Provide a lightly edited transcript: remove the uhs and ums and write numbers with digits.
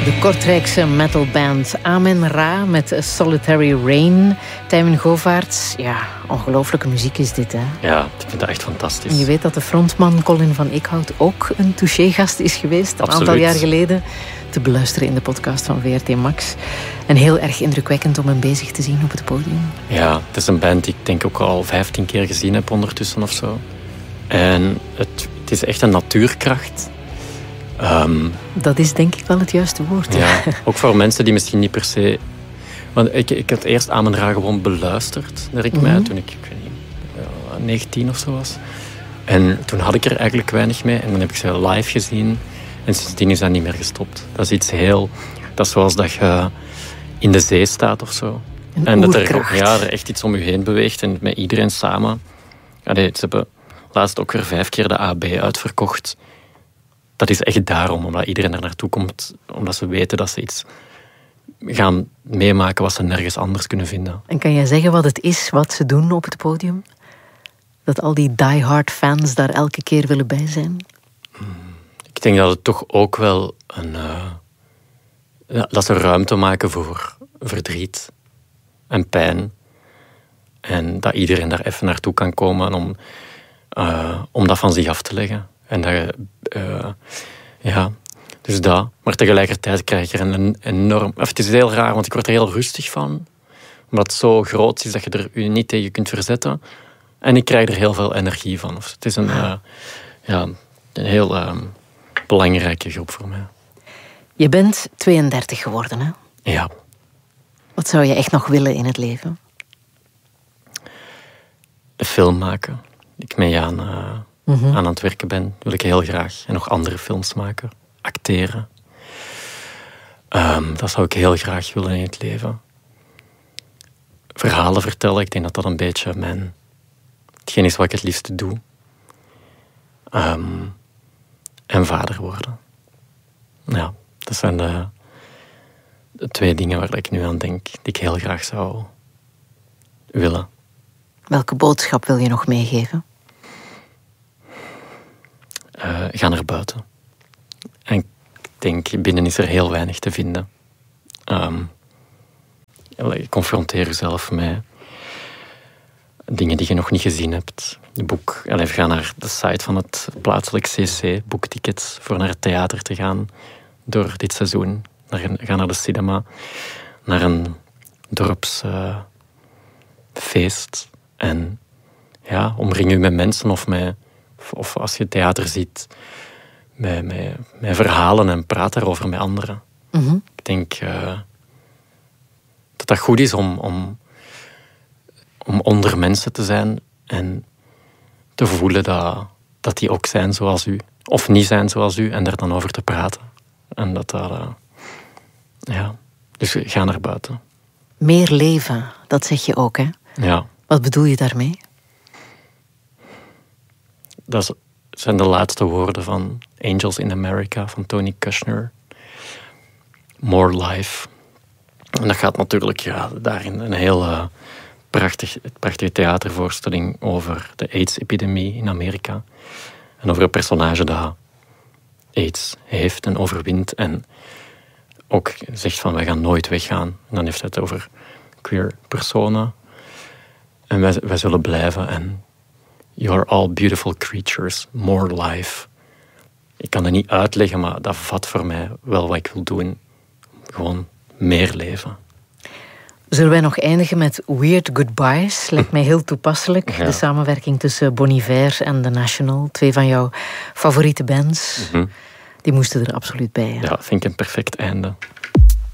De Kortrijkse metalband Amen Ra met Solitary Rain. Tijmen Govaerts, ja, ongelooflijke muziek is dit, hè? Ja, ik vind dat echt fantastisch. En je weet dat de frontman Colin van Eekhout ook een touché-gast is geweest. Een aantal jaar geleden. Te beluisteren in de podcast van VRT Max. En heel erg indrukwekkend om hem bezig te zien op het podium. Ja, het is een band die ik denk ook al 15 keer gezien heb ondertussen of zo. En het is echt een natuurkracht. Dat is denk ik wel het juiste woord. Ja, ook voor mensen die misschien niet per se... Want ik had eerst Amen Ra gewoon beluisterd, toen ik weet niet, 19 of zo was. En toen had ik er eigenlijk weinig mee. En dan heb ik ze live gezien. En sindsdien is dat niet meer gestopt. Dat is iets heel... Dat is zoals dat je in de zee staat of zo. En dat er echt iets om je heen beweegt. En met iedereen samen. Ze hebben laatst ook weer 5 keer de AB uitverkocht. Dat is echt daarom, omdat iedereen er naartoe komt. Omdat ze weten dat ze iets gaan meemaken wat ze nergens anders kunnen vinden. En kan jij zeggen wat het is wat ze doen op het podium? Dat al die die-hard fans daar elke keer willen bij zijn? Ik denk dat het toch ook wel dat ze ruimte maken voor verdriet en pijn. En dat iedereen daar even naartoe kan komen om dat van zich af te leggen. En dat je... dus dat. Maar tegelijkertijd krijg je er een enorm... Het is heel raar, want ik word er heel rustig van. Omdat het zo groot is dat je er je niet tegen kunt verzetten. En ik krijg er heel veel energie van. Het is een heel belangrijke groep voor mij. Je bent 32 geworden, hè? Ja. Wat zou je echt nog willen in het leven? Een film maken. Ik mee aan het werken ben, wil ik heel graag. En nog andere films maken. Acteren. Dat zou ik heel graag willen in het leven. Verhalen vertellen, ik denk dat dat een beetje hetgeen is wat ik het liefste doe. En vader worden. Ja, dat zijn de 2 dingen waar ik nu aan denk, die ik heel graag zou willen. Welke boodschap wil je nog meegeven? Ga naar buiten. En ik denk, binnen is er heel weinig te vinden. Confronteer jezelf met dingen die je nog niet gezien hebt. Ga naar de site van het plaatselijk CC. Boek tickets voor naar het theater te gaan door dit seizoen. Ga naar de cinema. Naar een dorpsfeest. En ja, omring je met mensen of als je theater ziet, met verhalen en praat daarover met anderen. Mm-hmm. Ik denk dat goed is om onder mensen te zijn en te voelen dat die ook zijn zoals u. Of niet zijn zoals u en daar dan over te praten. En dus ga naar buiten. Meer leven, dat zeg je ook, hè? Ja. Wat bedoel je daarmee? Dat zijn de laatste woorden van Angels in America van Tony Kushner. More life. En dat gaat natuurlijk daarin een heel prachtige theatervoorstelling over de AIDS-epidemie in Amerika. En over een personage dat AIDS heeft en overwint. En ook zegt van, wij gaan nooit weggaan. En dan heeft hij het over queer personen. En wij zullen blijven. En you are all beautiful creatures. More life. Ik kan het niet uitleggen, maar dat vat voor mij wel wat ik wil doen. Gewoon meer leven. Zullen wij nog eindigen met Weird Goodbyes? Lijkt mij heel toepasselijk. Ja. De samenwerking tussen Bon Iver en The National. 2 van jouw favoriete bands. Mm-hmm. Die moesten er absoluut bij. Hè? Ja, vind ik een perfect einde.